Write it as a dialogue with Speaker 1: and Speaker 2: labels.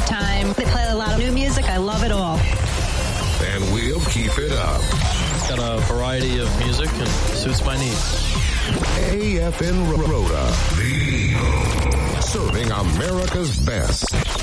Speaker 1: great time. They play a lot of new music. I love it all.
Speaker 2: And we'll keep it up.
Speaker 3: It's got a variety of music and suits my needs.
Speaker 2: AFN Rhoda, the serving America's best.